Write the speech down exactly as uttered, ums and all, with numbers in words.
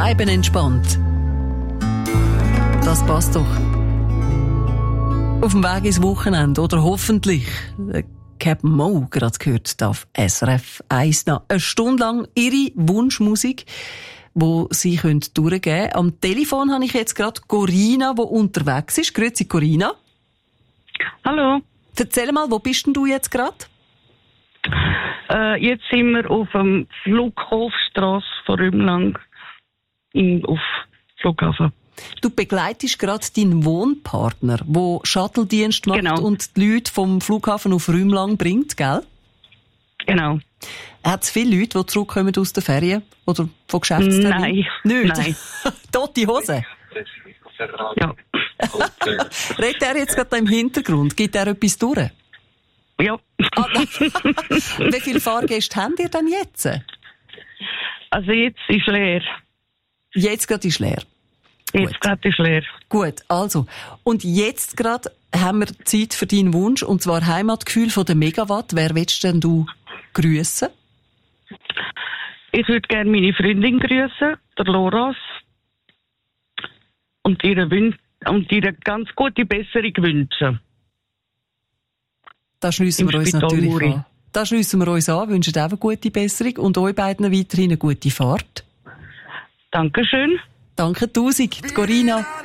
Bleiben entspannt. Das passt doch. Auf dem Weg ins Wochenende oder hoffentlich. Captain Mo, gerade gehört, darf S R F eins noch eine Stunde lang ihre Wunschmusik, die sie durchgeben können. Am Telefon habe ich jetzt gerade Corinna, die unterwegs ist. Grüezi, Corinna. Hallo. Erzähl mal, wo bist denn du jetzt gerade? Äh, jetzt sind wir auf dem Flughofstrasse von Rümlang in, auf Flughafen. Du begleitest gerade deinen Wohnpartner, der Shuttle-Dienst macht Genau. und die Leute vom Flughafen auf Rümlang bringt, gell? Genau. Hat es viele Leute, die zurückkommen aus den Ferien oder von Geschäftsterminen? Nein. Nicht? Nein. Tote Hose? Ja. Redet er jetzt gerade da im Hintergrund? Gibt er etwas durch? Ja. Ah, wie viele Fahrgäste habt ihr denn jetzt? Also jetzt ist leer. Jetzt gerade ist leer. Jetzt gerade ist leer. Gut, also. Und jetzt gerade haben wir Zeit für deinen Wunsch, und zwar Heimatgefühl von der Megawatt. Wer willst denn du grüssen? Ich würde gerne meine Freundin grüßen, der Loras. Und ihre, Wün- und ihre ganz gute Besserung wünschen. Da schliessen Im wir uns Spital natürlich Muri. an. Da schliessen wir uns an, wünschen auch eine gute Besserung und euch beiden weiterhin eine gute Fahrt. Dankeschön. Danke tausend, die Corinna.